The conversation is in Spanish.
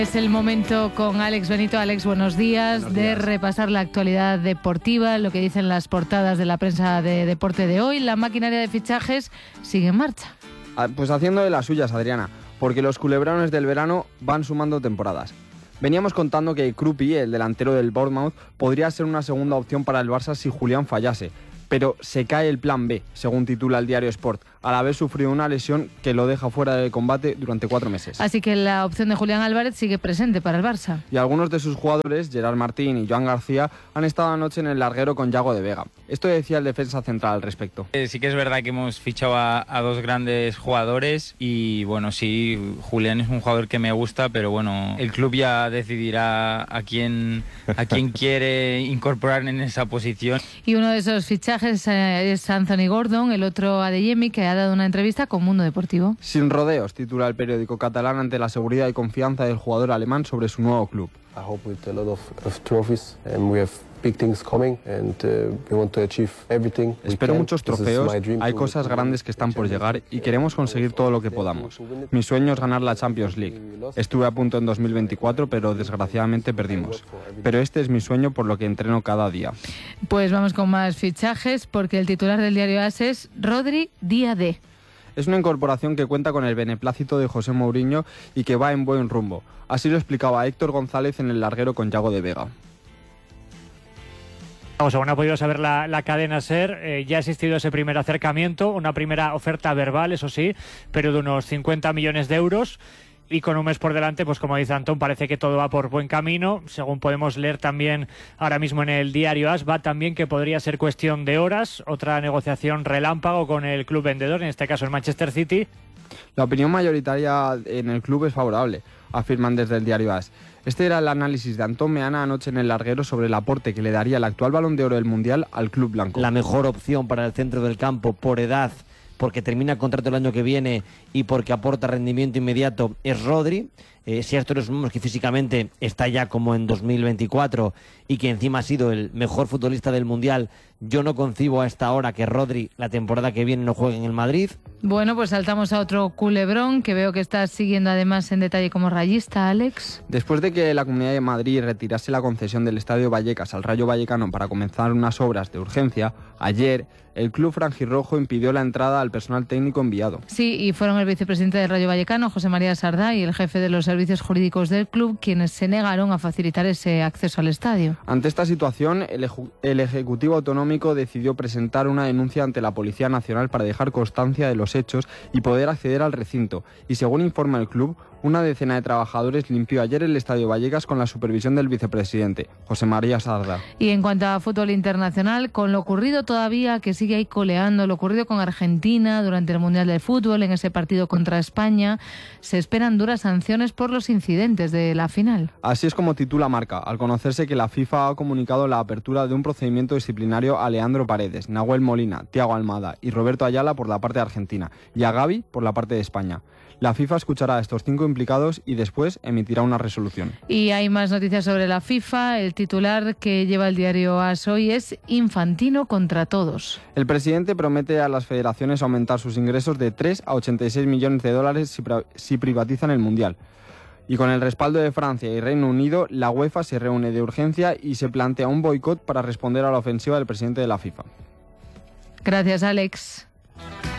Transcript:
Es el momento con Alex Benito. Alex, buenos días. De repasar la actualidad deportiva, lo que dicen las portadas de la prensa de deporte de hoy. La maquinaria de fichajes sigue en marcha. Pues haciendo de las suyas, Adriana, porque los culebrones del verano van sumando temporadas. Veníamos contando que Kruppi, el delantero del Bournemouth, podría ser una segunda opción para el Barça si Julián fallase, pero se cae el plan B, según titula el diario Sport, al haber sufrido una lesión que lo deja fuera del combate durante 4 meses. Así que la opción de Julián Álvarez sigue presente para el Barça. Y algunos de sus jugadores, Gerard Martín y Joan García, han estado anoche en el larguero con Yago de Vega. Esto decía el defensa central al respecto. Sí que es verdad que hemos fichado a dos grandes jugadores y bueno, sí, Julián es un jugador que me gusta, pero bueno, el club ya decidirá a quién quiere incorporar en esa posición. Y uno de esos fichajes es Anthony Gordon, el otro Adeyemi, que ha dado una entrevista con Mundo Deportivo. Sin rodeos, titula el periódico catalán ante la seguridad y confianza del jugador alemán sobre su nuevo club. I hope with a lot of trophies and we have big things coming and we want to achieve everything. Espero muchos trofeos, hay cosas grandes que están por llegar y queremos conseguir todo lo que podamos. Mi sueño es ganar la Champions League. Estuve a punto en 2024, pero desgraciadamente perdimos. Pero este es mi sueño, por lo que entreno cada día. Pues vamos con más fichajes, porque el titular del diario AS es Rodri Día D. Es una incorporación que cuenta con el beneplácito de José Mourinho y que va en buen rumbo. Así lo explicaba Héctor González en el larguero con Yago de Vega. Según ha podido saber la cadena SER, ya ha existido ese primer acercamiento, una primera oferta verbal, eso sí, pero de unos 50 millones de euros. Y con un mes por delante, pues como dice Antón, parece que todo va por buen camino. Según podemos leer también ahora mismo en el diario AS, va también que podría ser cuestión de horas. Otra negociación relámpago con el club vendedor, en este caso el Manchester City. La opinión mayoritaria en el club es favorable, afirman desde el diario AS. Este era el análisis de Antón Meana anoche en el larguero sobre el aporte que le daría el actual Balón de Oro del Mundial al club blanco. La mejor opción para el centro del campo por edad, porque termina el contrato el año que viene y porque aporta rendimiento inmediato, es Rodri. Si a esto le sumamos que físicamente está ya como en 2024 y que encima ha sido el mejor futbolista del Mundial, yo no concibo a esta hora que Rodri la temporada que viene no juegue en el Madrid. Bueno, pues saltamos a otro culebrón que veo que estás siguiendo además en detalle como rayista, Alex. Después de que la Comunidad de Madrid retirase la concesión del Estadio Vallecas al Rayo Vallecano para comenzar unas obras de urgencia, ayer el club franjirrojo impidió la entrada al personal técnico enviado. Sí, y fueron el vicepresidente del Rayo Vallecano, José María Sardá, y el jefe de los servicios jurídicos del club quienes se negaron a facilitar ese acceso al estadio. Ante esta situación, el Ejecutivo Autonómico decidió presentar una denuncia ante la Policía Nacional para dejar constancia de los hechos y poder acceder al recinto. Y según informa el club, una decena de trabajadores limpió ayer el Estadio Vallecas con la supervisión del vicepresidente, José María Sardá. Y en cuanto a fútbol internacional, con lo ocurrido todavía, que sigue ahí coleando, lo ocurrido con Argentina durante el Mundial de Fútbol, en ese partido contra España, se esperan duras sanciones por los incidentes de la final. Así es como titula Marca, al conocerse que la FIFA ha comunicado la apertura de un procedimiento disciplinario a Leandro Paredes, Nahuel Molina, Thiago Almada y Roberto Ayala por la parte de Argentina y a Gavi por la parte de España. La FIFA escuchará a estos 5 implicados y después emitirá una resolución. Y hay más noticias sobre la FIFA. El titular que lleva el diario AS hoy es Infantino contra todos. El presidente promete a las federaciones aumentar sus ingresos de 3 a 86 millones de dólares si privatizan el Mundial. Y con el respaldo de Francia y Reino Unido, la UEFA se reúne de urgencia y se plantea un boicot para responder a la ofensiva del presidente de la FIFA. Gracias, Alex.